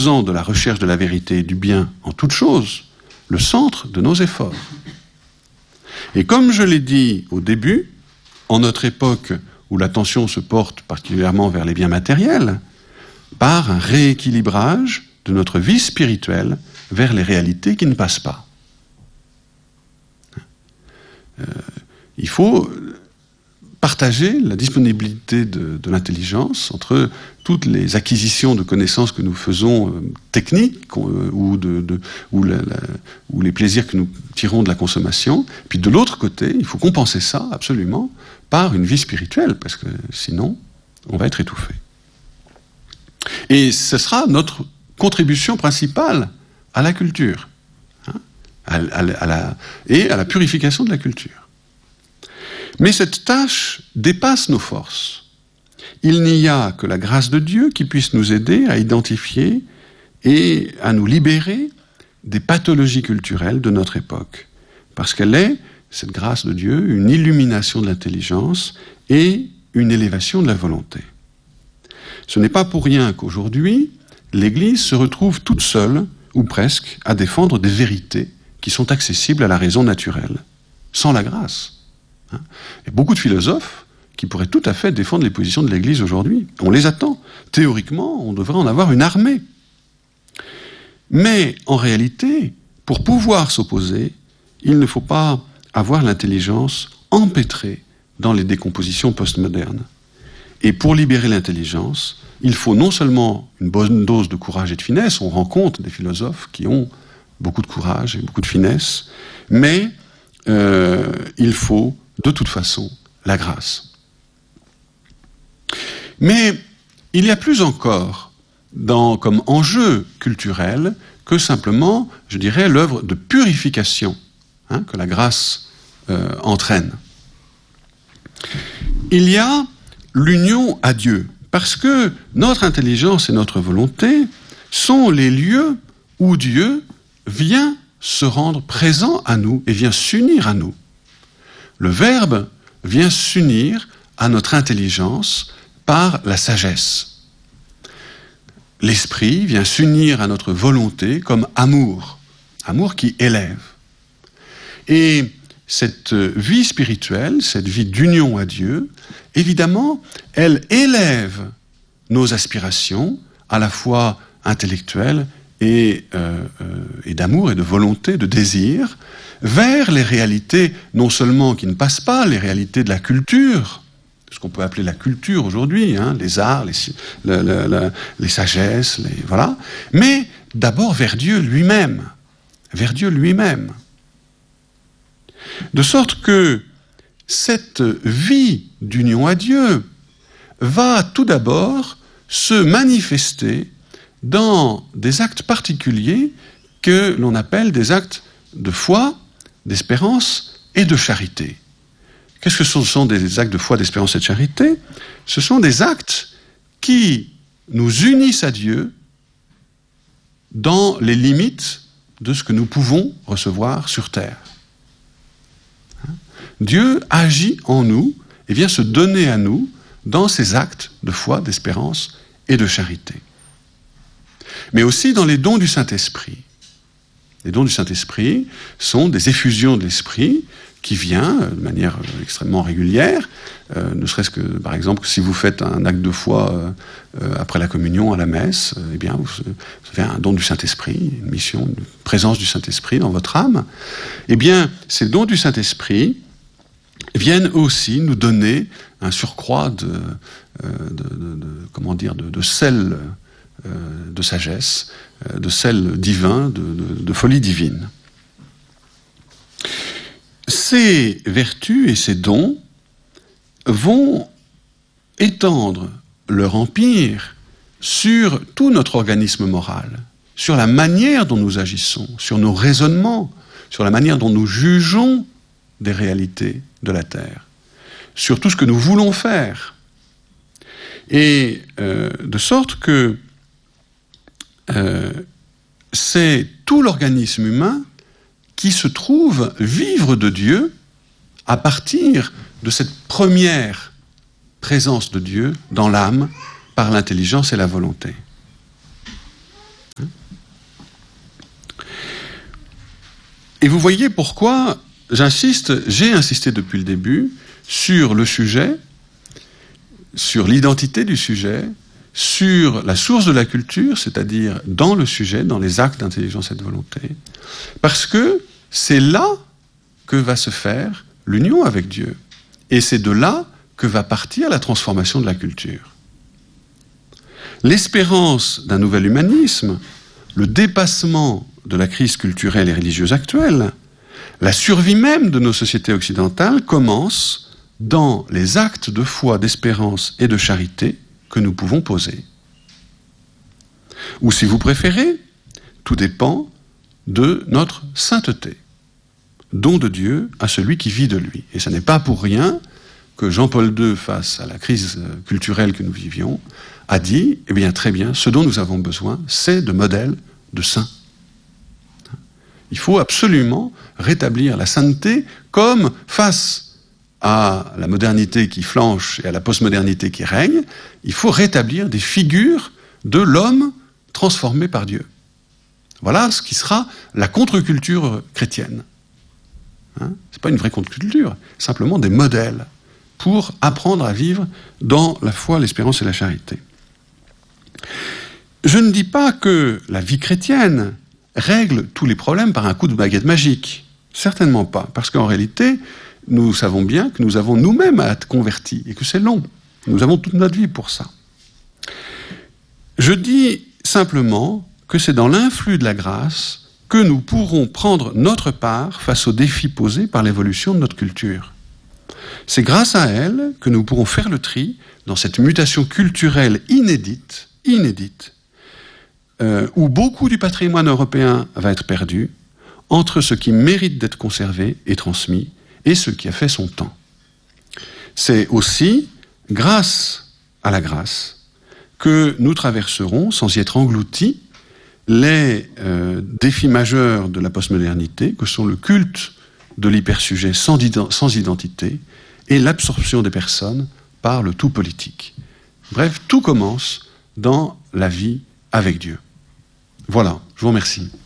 faisant de la recherche de la vérité et du bien en toute chose le centre de nos efforts. Et comme je l'ai dit au début, en notre époque où l'attention se porte particulièrement vers les biens matériels, par un rééquilibrage de notre vie spirituelle vers les réalités qui ne passent pas. Il faut partager la disponibilité de l'intelligence entre toutes les acquisitions de connaissances que nous faisons techniques ou les plaisirs que nous tirons de la consommation. Puis de l'autre côté, il faut compenser ça absolument par une vie spirituelle, parce que sinon, on va être étouffé. Et ce sera notre contribution principale à la culture, et à la purification de la culture. Mais cette tâche dépasse nos forces. Il n'y a que la grâce de Dieu qui puisse nous aider à identifier et à nous libérer des pathologies culturelles de notre époque. Parce qu'elle est, cette grâce de Dieu, une illumination de l'intelligence et une élévation de la volonté. Ce n'est pas pour rien qu'aujourd'hui, l'Église se retrouve toute seule, ou presque, à défendre des vérités qui sont accessibles à la raison naturelle, sans la grâce. Il y a beaucoup de philosophes qui pourraient tout à fait défendre les positions de l'Église aujourd'hui. On les attend. Théoriquement, on devrait en avoir une armée. Mais en réalité, pour pouvoir s'opposer, il ne faut pas avoir l'intelligence empêtrée dans les décompositions postmodernes. Et pour libérer l'intelligence, il faut non seulement une bonne dose de courage et de finesse, on rencontre des philosophes qui ont beaucoup de courage et beaucoup de finesse, mais il faut de toute façon la grâce. Mais il y a plus encore comme enjeu culturel que simplement, je dirais, l'œuvre de purification que la grâce entraîne. Il y a l'union à Dieu, parce que notre intelligence et notre volonté sont les lieux où Dieu vient se rendre présent à nous et vient s'unir à nous. Le Verbe vient s'unir à notre intelligence par la sagesse. L'Esprit vient s'unir à notre volonté comme amour, amour qui élève. Et cette vie spirituelle, cette vie d'union à Dieu, évidemment, elle élève nos aspirations, à la fois intellectuelles et d'amour et de volonté, de désir, vers les réalités, non seulement qui ne passent pas, les réalités de la culture, ce qu'on peut appeler la culture aujourd'hui, les arts, les sagesses, voilà, mais d'abord vers Dieu lui-même, vers Dieu lui-même. De sorte que cette vie d'union à Dieu va tout d'abord se manifester dans des actes particuliers que l'on appelle des actes de foi, d'espérance et de charité. Qu'est-ce que ce sont des actes de foi, d'espérance et de charité? Ce sont des actes qui nous unissent à Dieu dans les limites de ce que nous pouvons recevoir sur terre. Dieu agit en nous et vient se donner à nous dans ces actes de foi, d'espérance et de charité. Mais aussi dans les dons du Saint-Esprit. Les dons du Saint-Esprit sont des effusions de l'Esprit qui vient de manière extrêmement régulière, ne serait-ce que, par exemple, si vous faites un acte de foi après la communion à la messe, eh bien, vous avez un don du Saint-Esprit, une mission, une présence du Saint-Esprit dans votre âme. Eh bien, ces dons du Saint-Esprit viennent aussi nous donner un surcroît de sel de sagesse, de sel divin, de folie divine. Ces vertus et ces dons vont étendre leur empire sur tout notre organisme moral, sur la manière dont nous agissons, sur nos raisonnements, sur la manière dont nous jugeons des réalités de la Terre, sur tout ce que nous voulons faire. Et de sorte que c'est tout l'organisme humain qui se trouve vivre de Dieu à partir de cette première présence de Dieu dans l'âme par l'intelligence et la volonté. Et vous voyez pourquoi j'ai insisté depuis le début sur le sujet, sur l'identité du sujet, sur la source de la culture, c'est-à-dire dans le sujet, dans les actes d'intelligence et de volonté, parce que c'est là que va se faire l'union avec Dieu. Et c'est de là que va partir la transformation de la culture. L'espérance d'un nouvel humanisme, le dépassement de la crise culturelle et religieuse actuelle, la survie même de nos sociétés occidentales commence dans les actes de foi, d'espérance et de charité que nous pouvons poser. Ou si vous préférez, tout dépend de notre sainteté, don de Dieu à celui qui vit de lui. Et ce n'est pas pour rien que Jean-Paul II, face à la crise culturelle que nous vivions, a dit, eh bien très bien, ce dont nous avons besoin, c'est de modèles de saints. Il faut absolument rétablir la sainteté comme face à la modernité qui flanche et à la postmodernité qui règne, il faut rétablir des figures de l'homme transformé par Dieu. Voilà ce qui sera la contre-culture chrétienne. Ce n'est pas une vraie contre-culture, simplement des modèles pour apprendre à vivre dans la foi, l'espérance et la charité. Je ne dis pas que la vie chrétienne règle tous les problèmes par un coup de baguette magique. Certainement pas, parce qu'en réalité, nous savons bien que nous avons nous-mêmes à être convertis et que c'est long. Nous avons toute notre vie pour ça. Je dis simplement que c'est dans l'influx de la grâce que nous pourrons prendre notre part face aux défis posés par l'évolution de notre culture. C'est grâce à elle que nous pourrons faire le tri dans cette mutation culturelle inédite, où beaucoup du patrimoine européen va être perdu, entre ce qui mérite d'être conservé et transmis, et ce qui a fait son temps. C'est aussi grâce à la grâce que nous traverserons, sans y être engloutis, les défis majeurs de la postmodernité, que sont le culte de l'hypersujet sans identité et l'absorption des personnes par le tout politique. Bref, tout commence dans la vie avec Dieu. Voilà, je vous remercie.